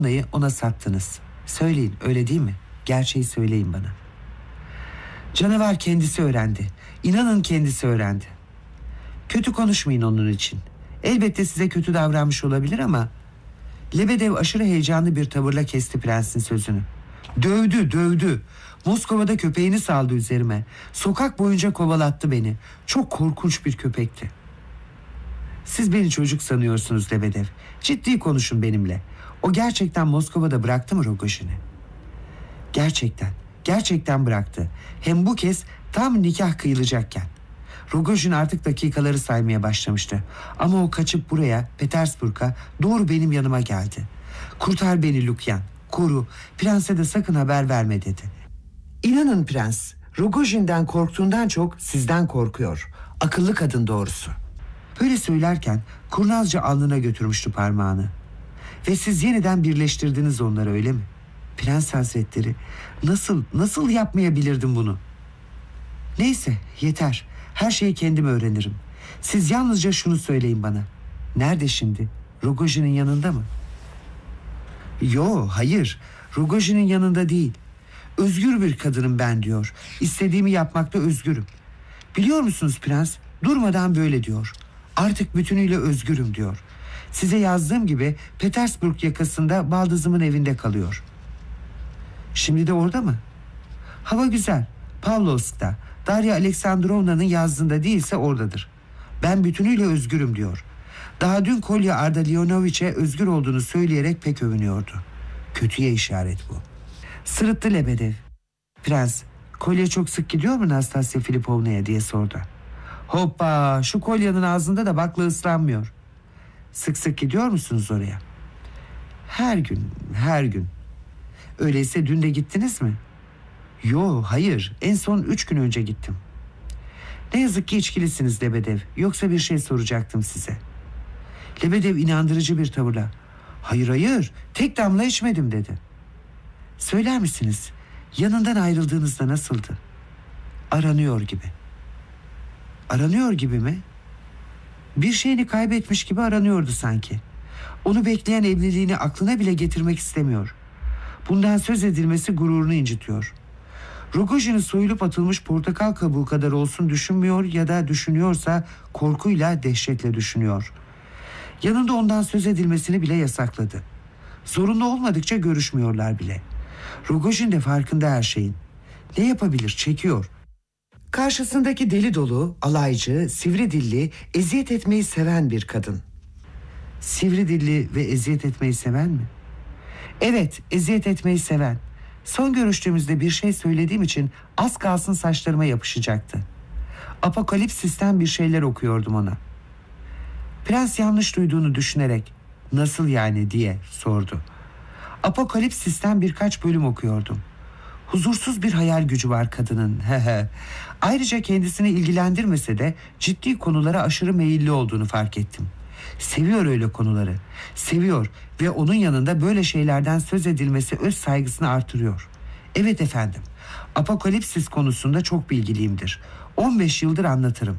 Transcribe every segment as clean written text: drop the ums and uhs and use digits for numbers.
ona sattınız. Söyleyin, öyle değil mi? Gerçeği söyleyin bana. Canavar kendisi öğrendi. İnanın kendisi öğrendi. Kötü konuşmayın onun için. Elbette size kötü davranmış olabilir ama... Lebedev aşırı heyecanlı bir tavırla kesti prensin sözünü. Dövdü. Moskova'da köpeğini saldı üzerime. Sokak boyunca kovalattı beni. Çok korkunç bir köpekti. Siz beni çocuk sanıyorsunuz Lebedev. Ciddi konuşun benimle. O gerçekten Moskova'da bıraktı mı Rogojin'i? Gerçekten bıraktı. Hem bu kez tam nikah kıyılacakken. Rogojin artık dakikaları saymaya başlamıştı. Ama o kaçıp buraya, Petersburg'a, doğru benim yanıma geldi. Kurtar beni Lukyan, koru, prense de sakın haber verme dedi. İnanın prens, Rogojin'den korktuğundan çok sizden korkuyor. Akıllı kadın doğrusu. Böyle söylerken kurnazca alnına götürmüştü parmağını. Ve siz yeniden birleştirdiniz onları, öyle mi? Prens Hazretleri, nasıl yapmayabilirdim bunu? Neyse, yeter. Her şeyi kendim öğrenirim. Siz yalnızca şunu söyleyin bana. Nerede şimdi? Rogojin'in yanında mı? Hayır. Rogojin'in yanında değil. Özgür bir kadınım ben diyor. İstediğimi yapmakta özgürüm. Biliyor musunuz prens? Durmadan böyle diyor. Artık bütünüyle özgürüm diyor. Size yazdığım gibi Petersburg yakasında baldızımın evinde kalıyor. Şimdi de orada mı? Hava güzel. Pavlovsk'ta. Darya Aleksandrovna'nın yazdığında değilse oradadır. Ben bütünüyle özgürüm diyor. Daha dün Kolya Ardalionoviç'e özgür olduğunu söyleyerek pek övünüyordu. Kötüye işaret bu. Sırıttı Lebedev. Prens, Kolya çok sık gidiyor mu Nastasya Filipovna'ya diye sordu. Hoppa, şu Kolya'nın ağzında da bakla ıslanmıyor. Sık sık gidiyor musunuz oraya? Her gün. Öyleyse dün de gittiniz mi? Hayır. En son 3 gün önce gittim. Ne yazık ki içkilisiniz Lebedev. Yoksa bir şey soracaktım size. Lebedev inandırıcı bir tavırla. Hayır. Tek damla içmedim dedi. Söyler misiniz? Yanından ayrıldığınızda nasıldı? Aranıyor gibi. Aranıyor gibi mi? Bir şeyini kaybetmiş gibi aranıyordu sanki. Onu bekleyen evliliğini aklına bile getirmek istemiyor. Bundan söz edilmesi gururunu incitiyor. Rogojin'i soyulup atılmış portakal kabuğu kadar olsun düşünmüyor ya da düşünüyorsa korkuyla, dehşetle düşünüyor. Yanında ondan söz edilmesini bile yasakladı. Zorunlu olmadıkça görüşmüyorlar bile. Rogojin de farkında her şeyin. Ne yapabilir? Çekiyor. Karşısındaki deli dolu, alaycı, sivri dilli, eziyet etmeyi seven bir kadın. Sivri dilli ve eziyet etmeyi seven mi? Evet, eziyet etmeyi seven. Son görüştüğümüzde bir şey söylediğim için az kalsın saçlarıma yapışacaktı. Apokalipsis'ten bir şeyler okuyordum ona. Prens yanlış duyduğunu düşünerek "Nasıl yani?" diye sordu. Apokalipsis'ten birkaç bölüm okuyordum. Huzursuz bir hayal gücü var kadının. Ayrıca kendisini ilgilendirmese de ciddi konulara aşırı meyilli olduğunu fark ettim. Seviyor öyle konuları. Seviyor ve onun yanında böyle şeylerden söz edilmesi öz saygısını artırıyor. Evet efendim. Apokalipsis konusunda çok bilgiliyimdir. 15 yıldır anlatırım.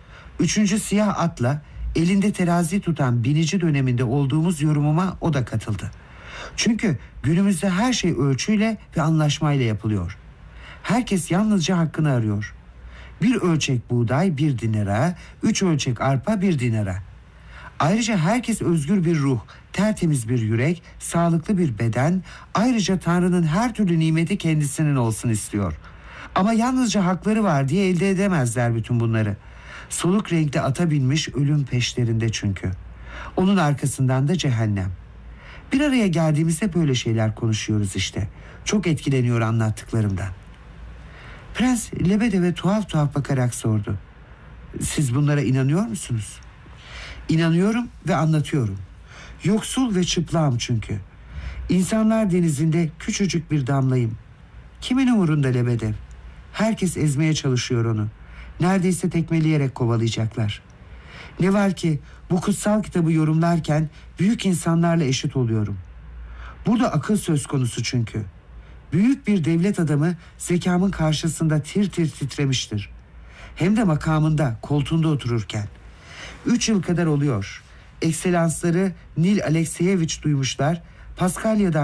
3. siyah atla elinde terazi tutan binici döneminde olduğumuz yorumuma o da katıldı. Çünkü günümüzde her şey ölçüyle ve anlaşmayla yapılıyor. Herkes yalnızca hakkını arıyor. 1 ölçek buğday 1 dinara, 3 ölçek arpa 1 dinara. Ayrıca herkes özgür bir ruh, tertemiz bir yürek, sağlıklı bir beden, ayrıca Tanrı'nın her türlü nimeti kendisinin olsun istiyor. Ama yalnızca hakları var diye elde edemezler bütün bunları. Soluk renkli ata binmiş ölüm peşlerinde çünkü. Onun arkasından da cehennem. Bir araya geldiğimizde böyle şeyler konuşuyoruz işte. Çok etkileniyor anlattıklarımdan. Prens Lebedev'e tuhaf bakarak sordu. Siz bunlara inanıyor musunuz? İnanıyorum ve anlatıyorum. Yoksul ve çıplağım çünkü. İnsanlar denizinde küçücük bir damlayım. Kimin umurunda Lebedev? Herkes ezmeye çalışıyor onu. Neredeyse tekmeleyerek kovalayacaklar. Ne var ki bu kutsal kitabı yorumlarken büyük insanlarla eşit oluyorum. Burada akıl söz konusu çünkü. Büyük bir devlet adamı zekamın karşısında tir tir titremiştir. Hem de makamında, koltuğunda otururken. 3 yıl kadar oluyor. Ekselansları Nil Alekseyeviç duymuşlar. Paskalya'dan